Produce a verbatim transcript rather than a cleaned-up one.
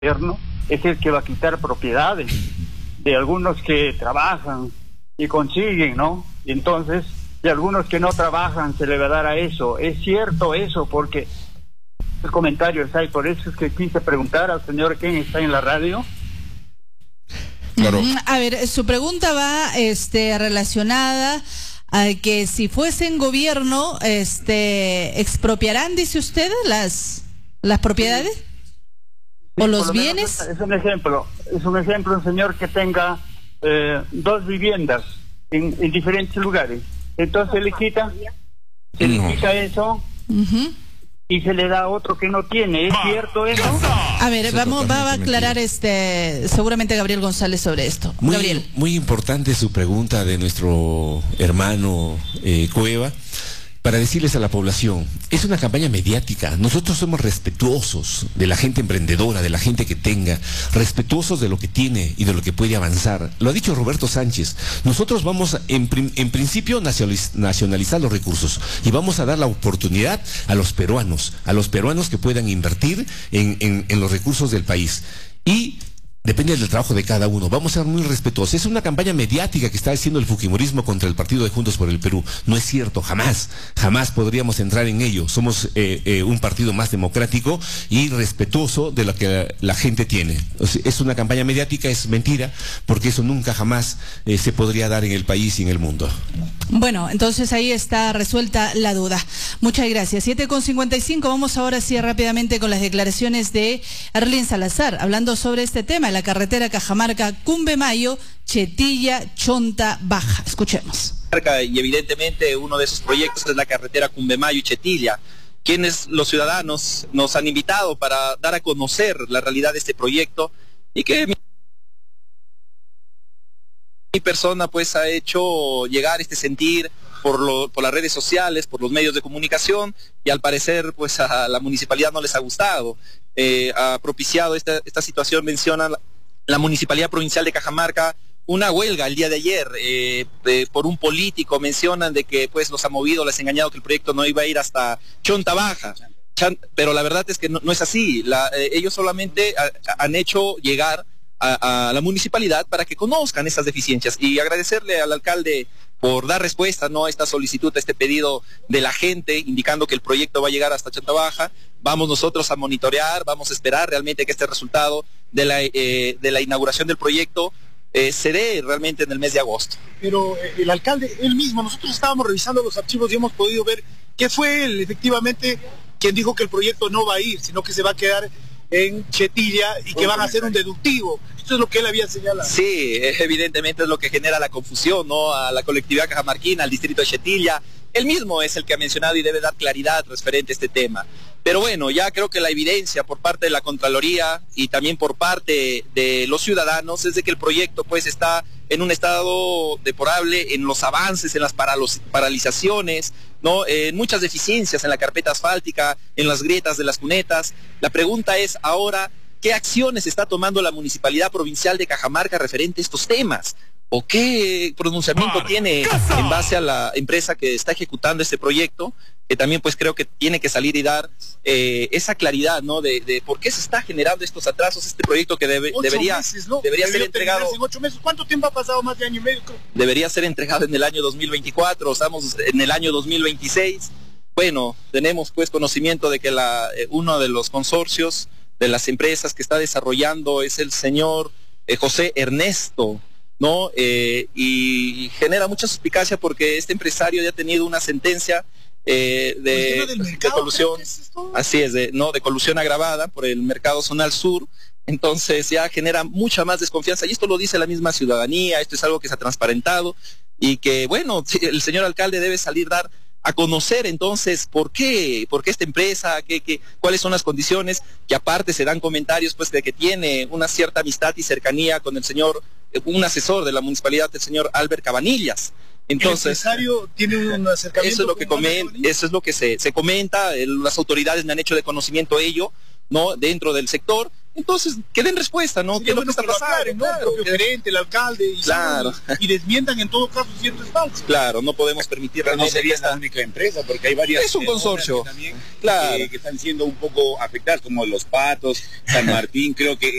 gobierno es el que va a quitar propiedades de algunos que trabajan y consiguen, ¿no? Y entonces, de algunos que no trabajan se le va a dar a eso. ¿Es cierto eso? Porque los comentarios hay, por eso es que quise preguntar al señor Ken, está en la radio. Claro. A ver, su pregunta va este, relacionada a que si fuesen gobierno, este, ¿expropiarán, dice usted, las, las propiedades? Sí, ¿o los lo bienes? Es, es un ejemplo, es un ejemplo un señor que tenga eh, dos viviendas en, en diferentes lugares. Entonces le quita, se no. le quita eso. Uh-huh. Y se le da a otro que no tiene. ¿Es cierto eso? A ver, eso vamos, va a aclarar este, seguramente Gabriel González sobre esto. Muy, Gabriel. Muy importante su pregunta de nuestro hermano eh, Cueva, para decirles a la población, es una campaña mediática. Nosotros somos respetuosos de la gente emprendedora, de la gente que tenga, respetuosos de lo que tiene y de lo que puede avanzar. Lo ha dicho Roberto Sánchez. Nosotros vamos en, en principio nacionaliz, nacionalizar los recursos y vamos a dar la oportunidad a los peruanos, a los peruanos que puedan invertir en, en, en los recursos del país. Y depende del trabajo de cada uno. Vamos a ser muy respetuosos. Es una campaña mediática que está haciendo el fujimorismo contra el partido de Juntos por el Perú. No es cierto, jamás, jamás podríamos entrar en ello. Somos eh, eh, un partido más democrático y respetuoso de lo que la, la gente tiene. O sea, es una campaña mediática, es mentira, porque eso nunca jamás eh, se podría dar en el país y en el mundo. Bueno, entonces ahí está resuelta la duda. Muchas gracias. siete con cincuenta y cinco, vamos ahora sí rápidamente con las declaraciones de Erlin Salazar, hablando sobre este tema, la carretera Cajamarca, Cumbemayo, Chetilla, Chonta, Baja. Escuchemos. Y evidentemente uno de esos proyectos es la carretera Cumbemayo y Chetilla, quienes los ciudadanos nos han invitado para dar a conocer la realidad de este proyecto y que mi, mi persona pues ha hecho llegar este sentir por, lo, por las redes sociales, por los medios de comunicación, y al parecer pues a la municipalidad no les ha gustado. Eh, ha propiciado esta, esta situación, menciona la, la Municipalidad Provincial de Cajamarca, una huelga el día de ayer eh, eh, por un político. Mencionan de que pues los ha movido, les ha engañado que el proyecto no iba a ir hasta Chonta Baja, Chan, pero la verdad es que no, no es así. La, eh, ellos solamente ha, han hecho llegar a, a la municipalidad para que conozcan esas deficiencias, y agradecerle al alcalde por dar respuesta, ¿no?, a esta solicitud, a este pedido de la gente, indicando que el proyecto va a llegar hasta Chonta Baja. Vamos nosotros a monitorear, vamos a esperar realmente que este resultado de la, eh, de la inauguración del proyecto eh, se dé realmente en el mes de agosto. Pero eh, el alcalde, él mismo, nosotros estábamos revisando los archivos y hemos podido ver que fue él, efectivamente, quien dijo que el proyecto no va a ir, sino que se va a quedar en Chetilla y que van a hacer un deductivo. Esto es lo que él había señalado. Sí, evidentemente es lo que genera la confusión, ¿no?, a la colectividad cajamarquina, al distrito de Chetilla. Él mismo es el que ha mencionado y debe dar claridad referente a este tema. Pero bueno, ya creo que la evidencia por parte de la Contraloría y también por parte de los ciudadanos es de que el proyecto pues está en un estado deplorable, en los avances, en las paralizaciones, ¿no?, en muchas deficiencias en la carpeta asfáltica, en las grietas de las cunetas. La pregunta es ahora, ¿qué acciones está tomando la Municipalidad Provincial de Cajamarca referente a estos temas? ¿O qué pronunciamiento tiene en base a la empresa que está ejecutando este proyecto? Que también pues creo que tiene que salir y dar eh, esa claridad, ¿no?, de, de por qué se está generando estos atrasos, este proyecto que debe, debería, meses, ¿no? debería Debería ser entregado en ocho meses. ¿Cuánto tiempo ha pasado? Más de año y medio, creo. Debería ser entregado en el año dos mil veinticuatro, estamos en el año dos mil veintiséis. Bueno, tenemos pues conocimiento de que la, eh, uno de los consorcios de las empresas que está desarrollando es el señor eh, José Ernesto, ¿no? Eh, y genera mucha suspicacia porque este empresario ya ha tenido una sentencia eh, de, de colusión, es así es, de, no, de colusión agravada por el Mercado Zonal Sur. Entonces ya genera mucha más desconfianza, y esto lo dice la misma ciudadanía. Esto es algo que se ha transparentado y que, bueno, el señor alcalde debe salir a dar a conocer entonces por qué, por qué esta empresa, qué, qué, cuáles son las condiciones, que aparte se dan comentarios pues de que tiene una cierta amistad y cercanía con el señor, un asesor de la municipalidad, el señor Albert Cabanillas. Entonces, ¿el empresario tiene un acercamiento? Eso es lo que comen, eso es lo que se, se comenta, el, las autoridades me han hecho de conocimiento ello, ¿no?, dentro del sector, Entonces, que den respuesta, ¿no? Sí, ¿Qué es lo bueno que está que lo pasando? aclaren, ¿no? Claro, El propio que- gerente, el alcalde, y, Claro. salgan y desmientan en todo caso si esto es falso. Claro, no podemos permitir Pero no realmente sería esta- la única empresa, porque hay varias Es un eh, otras consorcio. que también Claro. eh, que están siendo un poco afectadas, como Los Patos, San Martín, creo que